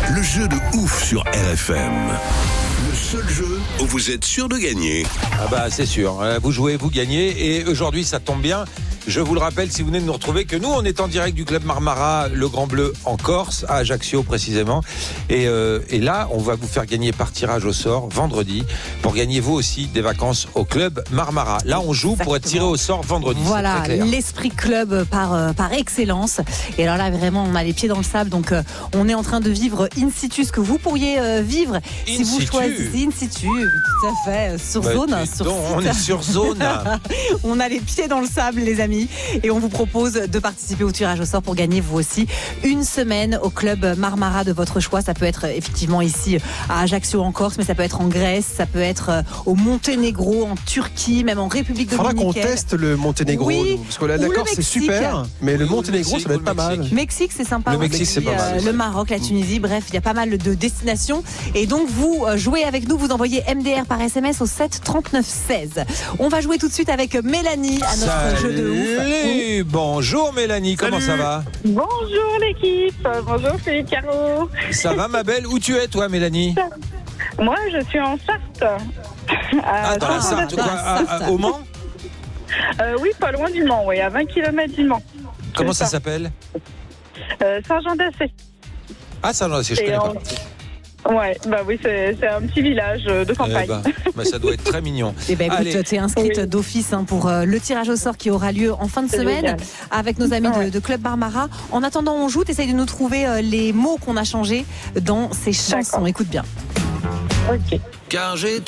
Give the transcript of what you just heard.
Le jeu de ouf sur RFM. Le seul jeu où vous êtes sûr de gagner. Ah bah c'est sûr, vous jouez, vous gagnez. Et aujourd'hui ça tombe bien. Je vous le rappelle, si vous venez de nous retrouver, que nous, on est en direct du Club Marmara, le Grand Bleu, en Corse, à Ajaccio précisément. Et là, on va vous faire gagner par tirage au sort vendredi, pour gagner vous aussi des vacances au Club Marmara. Là, on joue pour être tiré au sort vendredi. Voilà, l'esprit club par excellence. Et alors là, vraiment, on a les pieds dans le sable. Donc, on est en train de vivre in situ ce que vous pourriez vivre si vous choisissez in situ. Tout à fait, sur zone. On est sur zone. On a les pieds dans le sable, les amis. Et on vous propose de participer au tirage au sort pour gagner vous aussi une semaine au Club Marmara de votre choix. Ça peut être effectivement ici à Ajaccio en Corse, mais ça peut être en Grèce, ça peut être au Monténégro, en Turquie, même en République dominicaine. Faudra qu'on teste le Monténégro, oui, parce que la Corse c'est super, mais le Monténégro ça va être pas mal. Mexique c'est sympa. Le Mexique c'est pas mal. Le Maroc, la Tunisie, bref, il y a pas mal de destinations. Et donc vous jouez avec nous, vous envoyez MDR par SMS au 7 39 16. On va jouer tout de suite avec Mélanie à notre jeu de ouf. Bonjour Mélanie, comment ça va? Bonjour l'équipe, bonjour Philippe Caro. Ça va ma belle? Où tu es toi Mélanie? Moi je suis en Sarthe. Dans la Sarthe, au Mans? Oui, pas loin du Mans, oui, à 20 km du Mans. Comment ça s'appelle? Saint-Jean-d'Assé. Ah Saint-Jean-d'Assé, je connais pas. Ouais, bah oui, c'est un petit village de campagne. Ça doit être très mignon. Et ben écoute, tu es inscrite d'office pour le tirage au sort qui aura lieu en fin de semaine génial. Avec nos amis de Club Marmara. En attendant, on joue, t'essayes de nous trouver les mots qu'on a changés dans ces chansons. Écoute bien. Ok. Car j'ai